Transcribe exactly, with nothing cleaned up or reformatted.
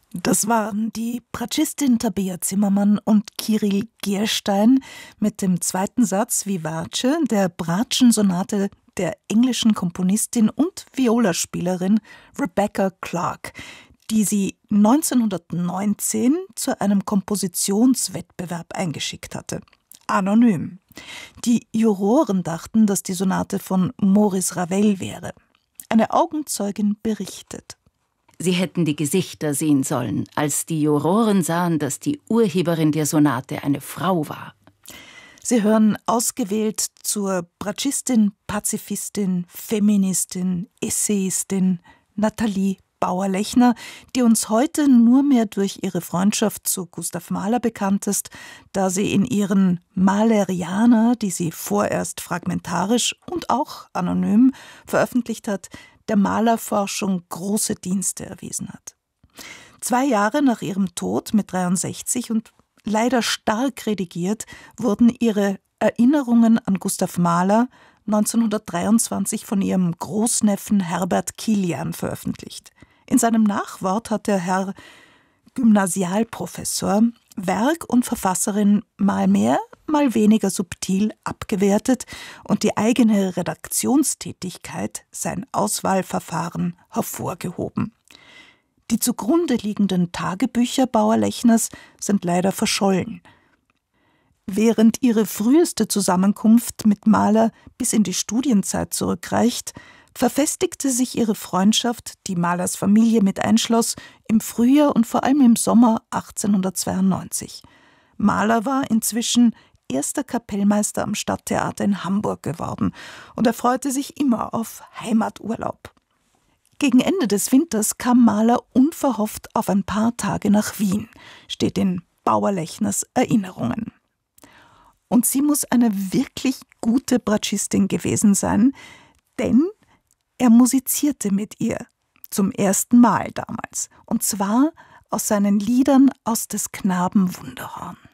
Das waren die Bratschistin Tabea Zimmermann und Kyrill Gerstein mit dem zweiten Satz Vivace der Bratschen-Sonate der englischen Komponistin und Violaspielerin Rebecca Clarke, die sie neunzehnhundertneunzehn zu einem Kompositionswettbewerb eingeschickt hatte. Anonym. Die Juroren dachten, dass die Sonate von Maurice Ravel wäre. Eine Augenzeugin berichtet: Sie hätten die Gesichter sehen sollen, als die Juroren sahen, dass die Urheberin der Sonate eine Frau war. Sie hören ausgewählt zur Bratschistin, Pazifistin, Feministin, Essayistin Nathalie Bauer-Lechner, die uns heute nur mehr durch ihre Freundschaft zu Gustav Mahler bekannt ist, da sie in ihren Mahleriana, die sie vorerst fragmentarisch und auch anonym veröffentlicht hat, der Malerforschung große Dienste erwiesen hat. Zwei Jahre nach ihrem Tod mit dreiundsechzig und leider stark redigiert, wurden ihre Erinnerungen an Gustav Mahler neunzehnhundertdreiundzwanzig von ihrem Großneffen Herbert Kilian veröffentlicht. In seinem Nachwort hat der Herr Gymnasialprofessor Werk und Verfasserin mal mehr, mal weniger subtil abgewertet und die eigene Redaktionstätigkeit, sein Auswahlverfahren, hervorgehoben. Die zugrunde liegenden Tagebücher Bauer-Lechners sind leider verschollen. Während ihre früheste Zusammenkunft mit Mahler bis in die Studienzeit zurückreicht, verfestigte sich ihre Freundschaft, die Mahlers Familie mit einschloss, im Frühjahr und vor allem im Sommer achtzehnhundertzweiundneunzig. Mahler war inzwischen erster Kapellmeister am Stadttheater in Hamburg geworden und er freute sich immer auf Heimaturlaub. Gegen Ende des Winters kam Mahler unverhofft auf ein paar Tage nach Wien, steht in Bauer-Lechners Erinnerungen. Und sie muss eine wirklich gute Bratschistin gewesen sein, denn er musizierte mit ihr, zum ersten Mal damals, und zwar aus seinen Liedern aus des Knaben Wunderhorn.